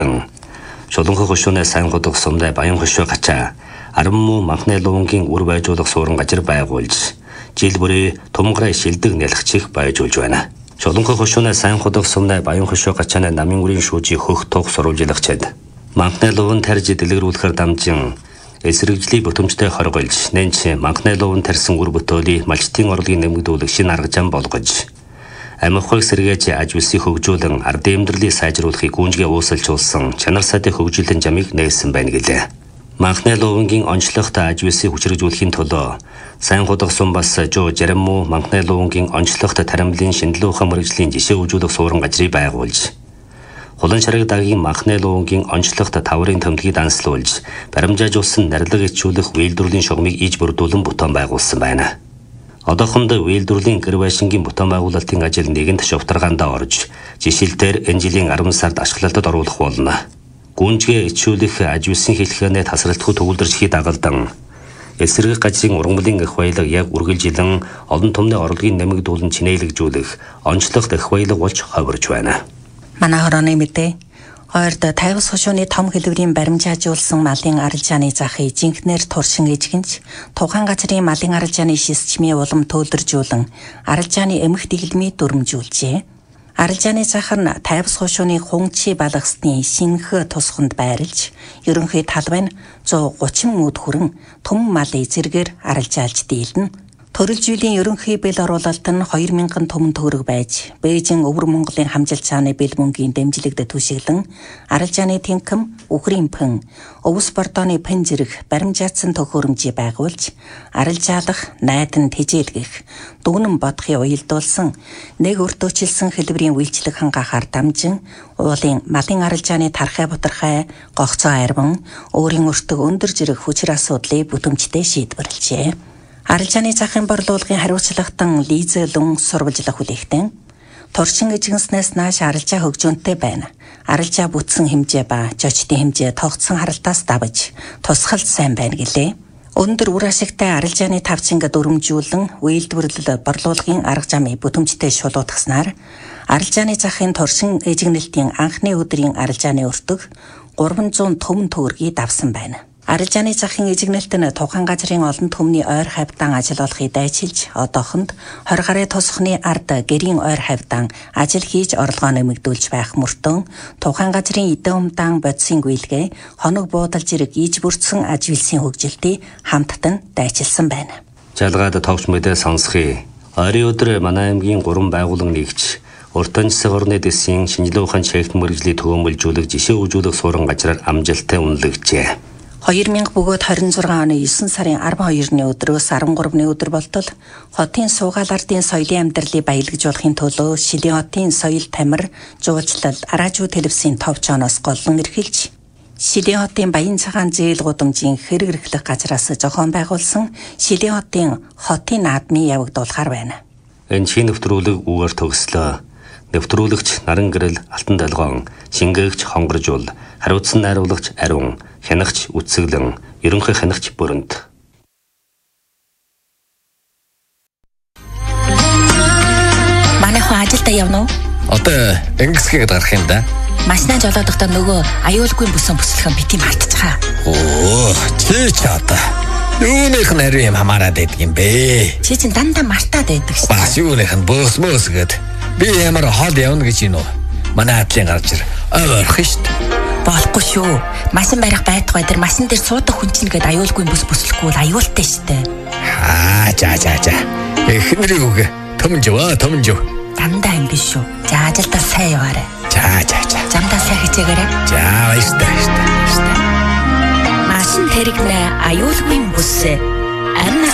Шуланхах хошууны сайн годог сумдай баян хошуу гачаа Араммуу манхны луунгийн үр байжуулах суурин гажир байгуулж жил бүрээ тумгараа шилдэг нялхчих байжуулж байна. Шуланхах хошууны сайн годог сумдай баян хошуу гачааны намын үрийн шүүжи хөх туг сурвалжлагчид манхны луун тарж дэлгэрүүлэхээр дамжин эсрэгжлийн бүтэмжтэй хоргойлж нэнч манхны луун тарсан үр бүтөөлийг малчтын орлогын нэмэгдүүлэх шинэ арга зам болгож амхыг сэргээж аж үлсийг хөгжүүлэн ардын амьдралыг сайжруулахыг гүнжгээ уусалжуулсан чанар сайтай хөгжүүлэн жамыг нээсэн байна гэлээ. Манхны луунгийн онцлогтой аж үлсийг хүчрэгжүүлэхийн төлөө сайн годог сум бас жоо Жараммуу манхны луунгийн онцлогтой тарамлын шинжилгээ ухаан мэргэжлийн жишээ үзүүлэх суурин гажрыг байгуулж Хулан шараг дагийн манхны луунгийн онцлогтой таврын төмөлгийг данслуулж баримжаажуулсан нарилга ичүүлэх үйлдвэрлэлийн шугамыг иж бүрдүүлэн бүтээн байгуулсан байна. Одоохондоо үйлдвэрлэлийн гэр байшингийн бүтээн байгуулалтын ажил нэгэнт шувтаргаандаа орж жишээлбэл энэ жилийн 10 сард ашиглалтад оруулах болно. Гүнжгээ ичүүлэх аж үлсийн хэлхээний тасралтгүй төгөлдрчхий дагалдан эсрэг гажрын ургамлын эх баялаг яг үргэлжилэн олон түмний орлогын нэмэгдүүлэн чинээлэгжүүлэх онцлогт эх баялаг болж ховирч байна. Манай хорооны мэдээ ойрд тайвас хошууны том хэлбэрийн баримжаажуулсан малын арилжааны захыг жинхнээр туршин эжгэнч тухайн газрын малын арилжааны шисчмийн улам төлдөржүүлэн арилжааны эмх дэглэмийг дүрмжүүлжээ. Арилжааны зах нь тайвас хошууны хунчи балгасны шинэх тусганд байрлж ерөнхий талбай нь 130 мөд хүрэн том малын зэргээр арилжаалж дийлнэ. Төрөлжүүллийн ерөнхий бэл оруулалт нь 2000 түмэн төгрөг байж, Бээжин Өвөр Монголын хамжилт цааны бэл мөнгийн дэмжлэгдэ түшиглэн, арилжааны тэнхэм, үхрийн пэн, өвс бордооны пэн зэрэг баримжаатсан төхөөрөмжийг байгуулж, арилжаалах, найдан тэжээлгэх, дүгнэн бодохыг уялдуулсан, нэг өртөөчилсөн хэлбэрийн үйлчлэг хангахаар дамжин, уулын малын арилжааны тархай бутархай, гогцоо арван, өөрийн өртөг өндөр зэрэг хүчир асуудлыг бүтэмжтэй шийдвэрлэжээ. Арилжааны захын борлуулгын хариуцлагатан лизэлэн сурвалжлах хүлээгтэн туршин эжгэнснээс нааш арилжаа хөгжөөнтэй байна. Арилжаа бүтсэн хэмжээ ба жочдын хэмжээ тогтсон харалтаас давж тусгалж сайн байна гэлээ. Өндөр үр ашигтай арилжааны тавчинг дүрмжүүлэн үйлдвэрлэл борлуулгын арга замыг бүтэмжтэй шулуутгаснаар арилжааны захын туршин эжгэнэлтийн анхны өдрийн арилжааны өртөг 300 түмэн төгрөгийг давсан байна. Арилжааны захын эжигнэлт нь тухайн газрын олон түмний ойр хавьдан ажил олохыг дайчилж, одоохонд 20 гаруй тусахны ард гэрийн ойр хавьдан ажил хийж орлогоо нэмэгдүүлж байх мөртөө тухайн газрын эдэн умдаан бодисын гүйлгээ хоног буудал зэрэг иж бүрдсэн аж үйлсийн хөгжилтийг хамттан дайчилсан байна. Жалгаад товч мэдээ сонсхий. Ойрын өдөр манай аймгийн 3 байгууллага нэгж уртан засаг орны дэсийн шинжилгээ ухаан чект мэргэжлийн төвөмөлжүүлэх жишээ үзүүлэх суурин гажраар амжилттай үнэлэгджээ. 2000 бөгөөд 26 оны 9 сарын 12-ны өдрөөс 13-ны өдөр болтол хотын суугаал ардын соёлын амьдралыг баялагжуулахын төлөө Шилийн хотын соёл тамир, жуулчлал, араажуу телевизийн товчооноос голлон эрхэлж Шилийн хотын баян цагаан зээл гудамжийн хэрэг эрхлэх газраас зохион байгуулсан Шилийн хотын наадмыг явагдуулахар байна. Энэ шин нэвтрүүлэг үгээр төгслөө. Нэвтрүүлэгч Наран гэрэл Алтан долгоон, шингээгч Хонгоржуул, хариуцсан найруулагч Ариун, хянагч Үтсэглэн, ерөнхий хянагч Бүрэнт. Манай хүн ажилдаа явна уу? Одоо ингэсгээд гарах юм да. Машинаа жолоодохдоо нөгөө аюулгүй бүсэн бүслэхэн бити мартчихаа. Оо, чи одоо юунийх нь ариун юм хамаарад байдаг юм бэ? Чи чинь дандаа мартаад байдаг шүү. Бас юуных нь бөөс гээд би ямар хол явна гэж юм уу? Манай хатлын гарч ир ойрох шүү дээ. Болохгүй шүү. Машин барих байтугай дээр машин дээр суудаг хүн чинь гээд аюулгүй бүс бүслэхгүй бол аюултай шүү дээ. За. Эхнэрийг үг төмжөө. Дандаа юм биш шүү. За ажилдаа сайн яваарай. За. Замдаа сайн хичээгээрэй. За баярлалаа. Машин тэрэгнэ аюулгүй бүс.